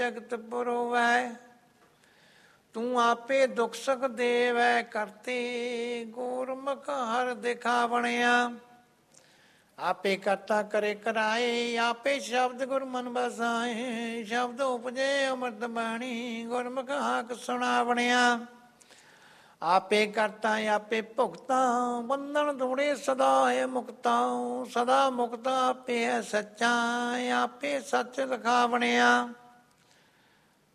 ਜਗਤ ਪੁਰਵੈ। ਤੂੰ ਆਪੇ ਦੁਖ ਸੁਖ ਦੇਵੈ ਕਰਤੇ, ਗੁਰਮੁਖ ਹਰ ਦਿਖਾਵਣਿਆ। ਆਪੇ ਕਰਤਾ ਕਰੇ ਕਰਾਏ, ਆਪੇ ਸ਼ਬਦ ਗੁਰ ਮਨ ਬਸਾਏ। ਸ਼ਬਦ ਉਪਜੇ ਅੰਮ੍ਰਿਤ ਬਾਣੀ, ਗੁਰਮੁਖ ਹਾਕ ਸੁਣਾਵਣਿਆ। ਆਪੇ ਕਰਤਾ ਆਪੇ ਭੁਗਤਾ, ਬੰਧਨ ਦੂੜੇ ਸਦਾ ਹੈ ਮੁਕਤਾ। ਸਦਾ ਮੁਕਤ ਆਪੇ ਹੈ ਸੱਚਾ, ਆਪੇ ਸੱਚ ਲਿਖਾਵਣਿਆ।